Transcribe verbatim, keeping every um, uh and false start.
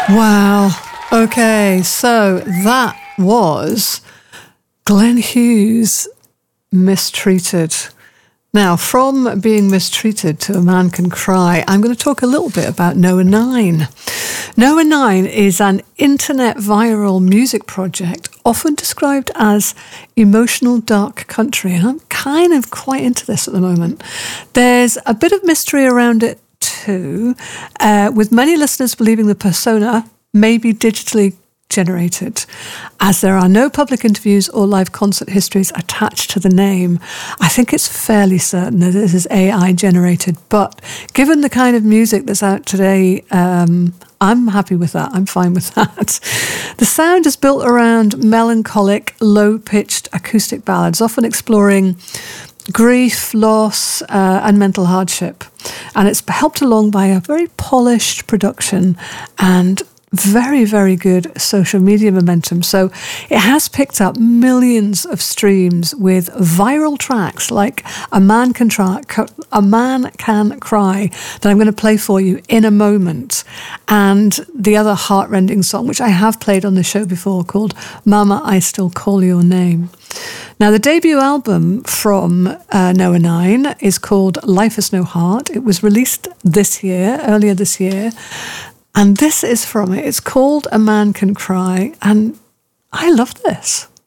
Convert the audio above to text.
Wow. Okay, so that was Glenn Hughes, Mistreated. Now, from being mistreated to A Man Can Cry, I'm going to talk a little bit about Noah Nine. Noah Nine is an internet viral music project, often described as emotional dark country, and I'm kind of quite into this at the moment. There's a bit of mystery around it too, uh, with many listeners believing the persona may be digitally generated, as there are no public interviews or live concert histories attached to the name. I think it's fairly certain that this is A I generated, but given the kind of music that's out today, um, I'm happy with that. I'm fine with that. The sound is built around melancholic, low-pitched acoustic ballads, often exploring grief, loss, uh, and mental hardship. And it's helped along by a very polished production and very, very good social media momentum. So it has picked up millions of streams with viral tracks like A Man Can Try, A Man Can Cry, that I'm going to play for you in a moment. And the other heartrending song, which I have played on the show before, called Mama, I Still Call Your Name. Now, the debut album from uh, Noah Nine is called Life Has No Heart. It was released this year, earlier this year. And this is from it. It's called A Man Can Cry, and I love this.